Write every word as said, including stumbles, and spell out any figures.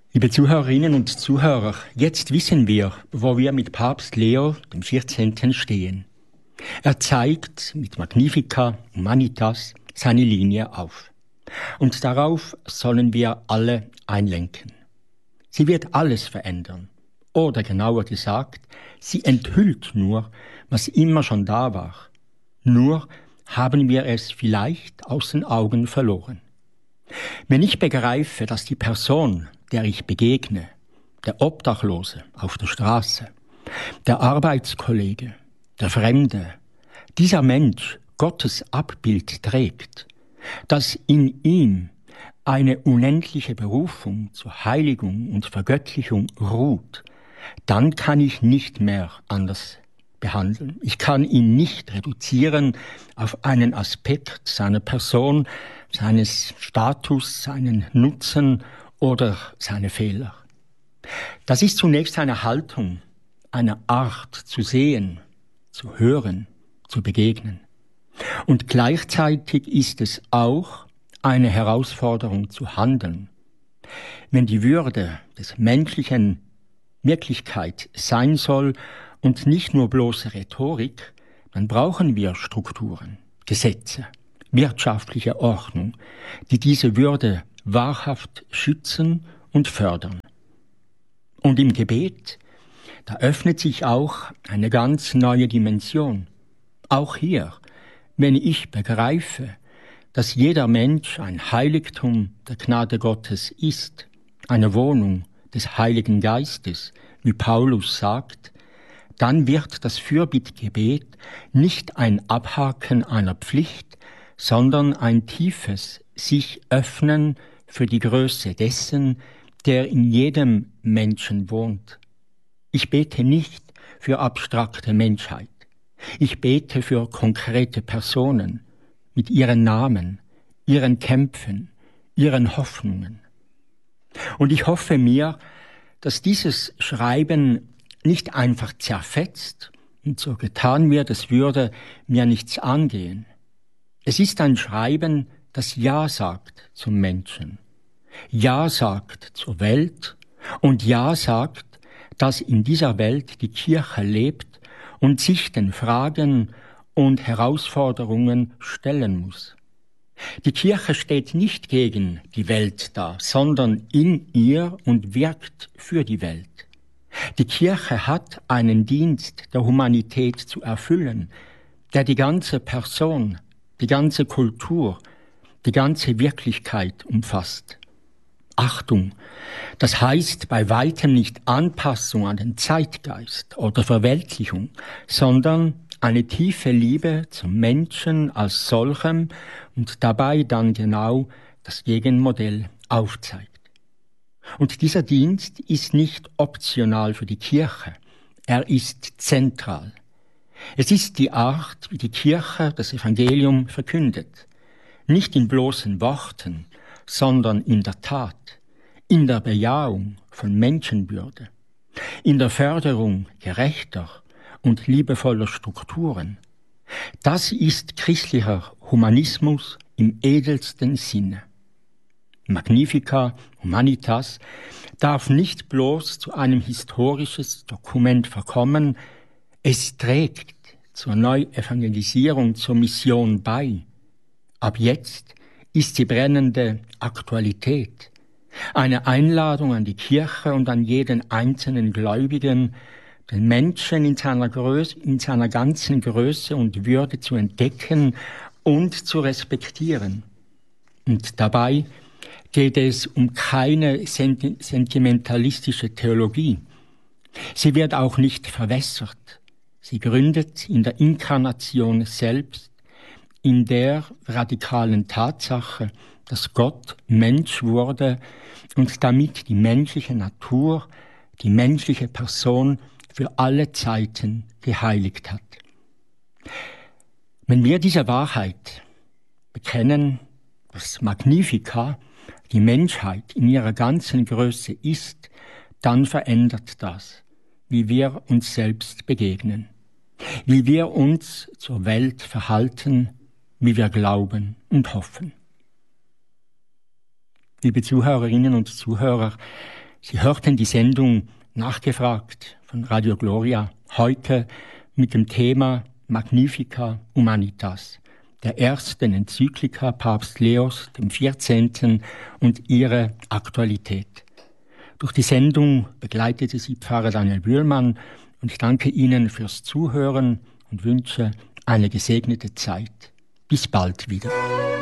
Liebe Zuhörerinnen und Zuhörer, jetzt wissen wir, wo wir mit Papst Leo dem vierzehnten stehen. Er zeigt mit Magnificat Humanitas seine Linie auf. Und darauf sollen wir alle einlenken. Sie wird alles verändern. Oder genauer gesagt, sie enthüllt nur, was immer schon da war. Nur haben wir es vielleicht aus den Augen verloren. Wenn ich begreife, dass die Person, der ich begegne, der Obdachlose auf der Straße, der Arbeitskollege, der Fremde, dieser Mensch Gottes Abbild trägt, dass in ihm eine unendliche Berufung zur Heiligung und Vergöttlichung ruht, dann kann ich nicht mehr anders behandeln. Ich kann ihn nicht reduzieren auf einen Aspekt seiner Person, seines Status, seinen Nutzen oder seine Fehler. Das ist zunächst eine Haltung, eine Art zu sehen, zu hören, zu begegnen. Und gleichzeitig ist es auch eine Herausforderung zu handeln. Wenn die Würde des Menschlichen Wirklichkeit sein soll und nicht nur bloße Rhetorik, dann brauchen wir Strukturen, Gesetze, wirtschaftliche Ordnung, die diese Würde wahrhaft schützen und fördern. Und im Gebet, da öffnet sich auch eine ganz neue Dimension. Auch hier, wenn ich begreife, dass jeder Mensch ein Heiligtum der Gnade Gottes ist, eine Wohnung des Heiligen Geistes, wie Paulus sagt, dann wird das Fürbittgebet nicht ein Abhaken einer Pflicht, sondern ein tiefes sich öffnen für die Größe dessen, der in jedem Menschen wohnt. Ich bete nicht für abstrakte Menschheit. Ich bete für konkrete Personen mit ihren Namen, ihren Kämpfen, ihren Hoffnungen. Und ich hoffe mir, dass dieses Schreiben nicht einfach zerfetzt und so getan wird, es würde mir nichts angehen. Es ist ein Schreiben, das Ja sagt zum Menschen, Ja sagt zur Welt und Ja sagt, dass in dieser Welt die Kirche lebt und sich den Fragen und Herausforderungen stellen muss. Die Kirche steht nicht gegen die Welt da, sondern in ihr und wirkt für die Welt. Die Kirche hat einen Dienst der Humanität zu erfüllen, der die ganze Person, die ganze Kultur, die ganze Wirklichkeit umfasst. Achtung, das heißt bei weitem nicht Anpassung an den Zeitgeist oder Verweltlichung, sondern eine tiefe Liebe zum Menschen als solchem und dabei dann genau das Gegenmodell aufzeigt. Und dieser Dienst ist nicht optional für die Kirche, er ist zentral. Es ist die Art, wie die Kirche das Evangelium verkündet, nicht in bloßen Worten, sondern in der Tat, in der Bejahung von Menschenwürde, in der Förderung gerechter und liebevoller Strukturen. Das ist christlicher Humanismus im edelsten Sinne. Magnificat Humanitas darf nicht bloß zu einem historisches Dokument verkommen, es trägt zur Neuevangelisierung, zur Mission bei. Ab jetzt ist sie brennende Aktualität, eine Einladung an die Kirche und an jeden einzelnen Gläubigen, den Menschen in seiner Größe, in seiner ganzen Größe und Würde zu entdecken und zu respektieren. Und dabei geht es um keine sentimentalistische Theologie. Sie wird auch nicht verwässert. Sie gründet in der Inkarnation selbst, in der radikalen Tatsache, dass Gott Mensch wurde und damit die menschliche Natur, die menschliche Person für alle Zeiten geheiligt hat. Wenn wir diese Wahrheit bekennen, dass Magnificat die Menschheit in ihrer ganzen Größe ist, dann verändert das, wie wir uns selbst begegnen, wie wir uns zur Welt verhalten, wie wir glauben und hoffen. Liebe Zuhörerinnen und Zuhörer, Sie hörten die Sendung Nachgefragt von Radio Gloria, heute mit dem Thema Magnificat Humanitas, der ersten Enzyklika Papst Leos dem vierzehnten und ihre Aktualität. Durch die Sendung begleitete sie Pfarrer Daniel Bühlmann und ich danke Ihnen fürs Zuhören und wünsche eine gesegnete Zeit. Bis bald wieder.